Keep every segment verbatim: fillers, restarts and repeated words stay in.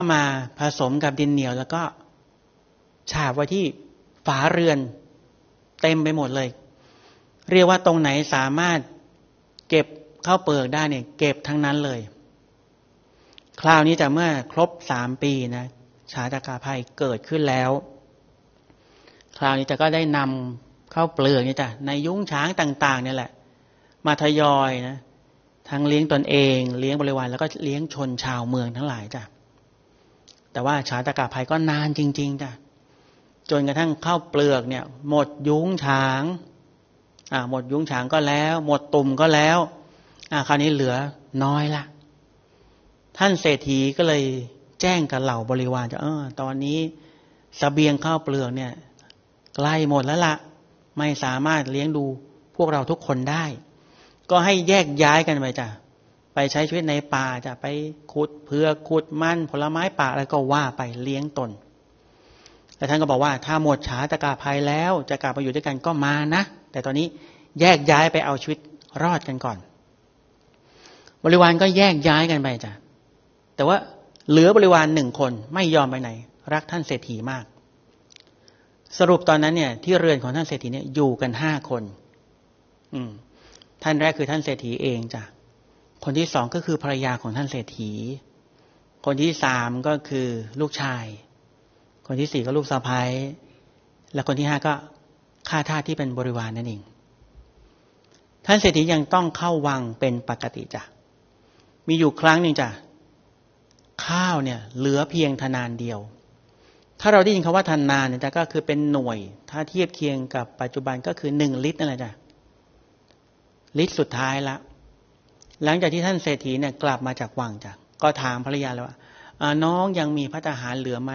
มาผสมกับดินเหนียวแล้วก็ฉาบไว้ที่ฝาเรือนเต็มไปหมดเลยเรียกว่าตรงไหนสามารถเก็บข้าวเปลือกได้เนี่ยเก็บทั้งนั้นเลยคราวนี้จะเมื่อครบสามปีนะชาตกาภัยเกิดขึ้นแล้วคราวนี้จะก็ได้นำข้าวเปลือกนี่จ้ะในยุ้งฉางต่างๆเนี่ยแหละมาทยอยนะทั้งเลี้ยงตนเองเลี้ยงบริวารแล้วก็เลี้ยงชนชาวเมืองทั้งหลายจ้ะแต่ว่าชาตกาภัยก็นานจริงๆจ้ะจนกระทั่งข้าวเปลือกเนี่ยหมดยุ้งฉางอ่าหมดยุ้งฉางก็แล้วหมดตุ่มก็แล้วอ่าคราวนี้เหลือน้อยละท่านเศรษฐีก็เลยแจ้งกับเหล่าบริวารจะเออตอนนี้เสบียงข้าวเปลือกเนี่ยใกล้หมดแล้วละไม่สามารถเลี้ยงดูพวกเราทุกคนได้ก็ให้แยกย้ายกันไปจ้ะไปใช้ชีวิตในป่าจะไปขุดเผือกขุดมันผลไม้ป่าอะไรก็ว่าไปเลี้ยงตนแต่ท่านก็บอกว่าถ้าหมดฉาตกาภัยแล้วจะกลับมาอยู่ด้วยกันก็มานะแต่ตอนนี้แยกย้ายไปเอาชีวิตรอดกันก่อนบริวารก็แยกย้ายกันไปจ้ะแต่ว่าเหลือบริวารหนึ่งคนไม่ยอมไปไหนรักท่านเศรษฐีมากสรุปตอนนั้นเนี่ยที่เรือนของท่านเศรษฐีเนี่ยอยู่กันห้าคนอืมท่านแรกคือท่านเศรษฐีเองจ้ะคนที่สองก็คือภรรยาของท่านเศรษฐีคนที่สามก็คือลูกชายคนที่สี่ก็ลูกสะใภ้และคนที่ห้าก็ข้าทาสที่เป็นบริวารนั่นเองท่านเศรษฐียังต้องเข้าวังเป็นปกติจ้ะมีอยู่ครั้งหนึ่งจ้ะข้าวเนี่ยเหลือเพียงทนานเดียวถ้าเราได้ยินคำว่าทนานเนี่ยก็คือเป็นหน่วยถ้าเทียบเคียงกับปัจจุบันก็คือหนึ่งลิตรนั่นแหละจ้ะลิตรสุดท้ายละหลังจากที่ท่านเศรษฐีเนี่ยกลับมาจากวังจ้ะก็ถามภรรยาเลยว่าน้องยังมีภัตตาหารเหลือไหม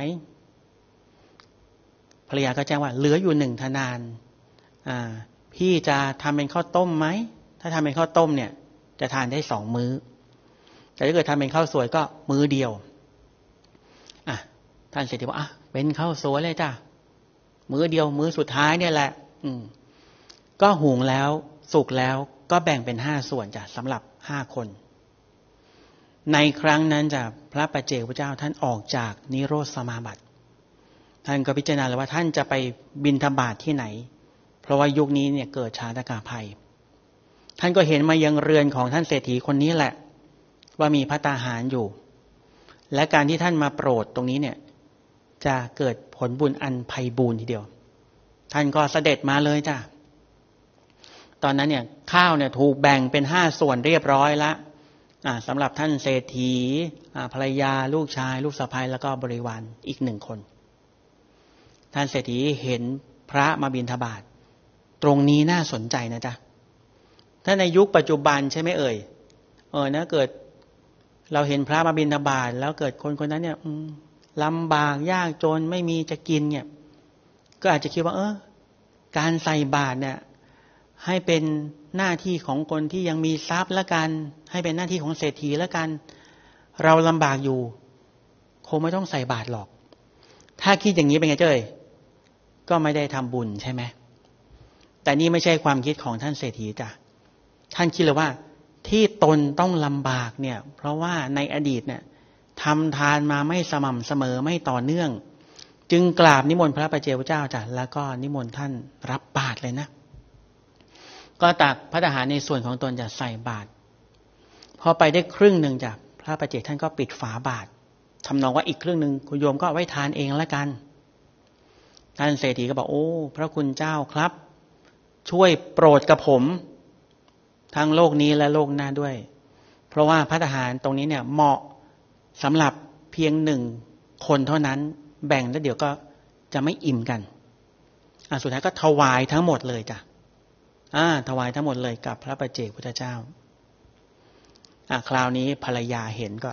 ภรรยาก็แจ้งว่าเหลืออยู่หนึ่งทนานอ่าพี่จะทำเป็นข้าวต้มไหมถ้าทำเป็นข้าวต้มเนี่ยจะทานได้สองมื้อแต่ถ้าเกิดทำเป็นข้าวสวยก็มื้อเดียวอ่ะท่านเศรษฐีบอกอ่ะเป็นข้าวสวยเลยจ้ะมื้อเดียวมื้อสุดท้ายเนี่ยแหละอืมก็หุงแล้วสุกแล้วก็แบ่งเป็นห้าส่วนจ้ะสำหรับห้าคนในครั้งนั้นจ้ะพระปัจเจกพุทธเจ้าท่านออกจากนิโรธสมาบัติท่านก็พิจารณาเลยว่าท่านจะไปบิณฑบาตที่ไหนเพราะว่ายุคนี้เนี่ยเกิดชาตกาภัยท่านก็เห็นมายังเรือนของท่านเศรษฐีคนนี้แหละว่ามีภัตตาหารอยู่และการที่ท่านมาโปรดตรงนี้เนี่ยจะเกิดผลบุญอันไพบูลย์ทีเดียวท่านก็เสด็จมาเลยจ้ะตอนนั้นเนี่ยข้าวเนี่ยถูกแบ่งเป็นห้าส่วนเรียบร้อยละอ่าสำหรับท่านเศรษฐีอ่าภรรยาลูกชายลูกสะใภ้แล้วก็บริวารอีกหนึ่งคนท่านเศรษฐีเห็นพระมาบิณฑบาตตรงนี้น่าสนใจนะจ๊ะถ้าในยุคปัจจุบันใช่ไหมเอ่ยเออนะเกิดเราเห็นพระมาบิณฑบาตแล้วเกิดคนคนนั้นเนี่ยลำบากยากจนไม่มีจะกินเนี่ยก็อาจจะคิดว่าเออการใส่บาตรเนี่ยให้เป็นหน้าที่ของคนที่ยังมีทรัพย์ละกันให้เป็นหน้าที่ของเศรษฐีละกันเราลำบากอยู่คงไม่ต้องใส่บาตรหรอกถ้าคิดอย่างนี้เป็นไงเจ้ยก็ไม่ได้ทำบุญใช่ไหมแต่นี่ไม่ใช่ความคิดของท่านเศรษฐีจ้ะท่านคิดเลยว่าที่ตนต้องลำบากเนี่ยเพราะว่าในอดีตเนี่ยทำทานมาไม่สม่ำเสมอไม่ต่อเนื่องจึงกราบนิมนต์พระปัจเจกพุทธเจ้าจ้ะแล้วก็นิมนต์ท่านรับบาตรเลยนะก็ตักภัตตาหารในส่วนของตนจะใส่บาตรพอไปได้ครึ่งหนึ่งจ้ะพระปัจเจกท่านก็ปิดฝาบาตรทำนองว่าอีกครึ่งหนึ่งคุณโยมก็ไว้ทานเองละกันท่านเศรษฐีก็บอกโอ้พระคุณเจ้าครับช่วยโปรดกับผมทั้งโลกนี้และโลกหน้าด้วยเพราะว่าภัตตาหารตรงนี้เนี่ยเหมาะสำหรับเพียงหนึ่งคนเท่านั้นแบ่งแล้วเดี๋ยวก็จะไม่อิ่มกันอ่ะสุดท้ายก็ถวายทั้งหมดเลยจ้ะอ่าถวายทั้งหมดเลยกับพระปัจเจกพุทธเจ้าอ่ะคราวนี้ภรรยาเห็นก็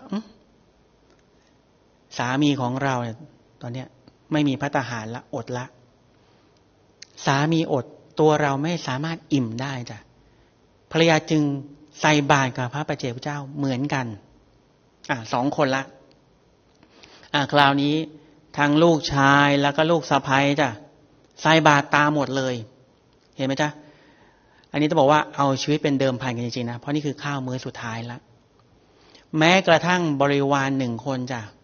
สามีของเราเนี่ยตอนเนี้ยไม่มีภัตตาหารละอดละสามีอดตัวเราไม่สามารถอิ่มได้จ้ะภรรยาจึงใส่บาตรกับพระปัจเจกพุทธเจ้าเหมือนกันอ่ะสองคนละอ่ะคราวนี้ทั้งลูกชายแล้วก็ลูกสะใภ้จ้ะใส่บาตรตามหมดเลยเห็นไหมจ๊ะอันนี้ต้องบอกว่าเอาชีวิตเป็นเดิมพันกันจริงๆนะเพราะนี่คือข้าวมื้อสุดท้ายแล้วแม้กระทั่งบริวารหนึ่งคนจ้ะ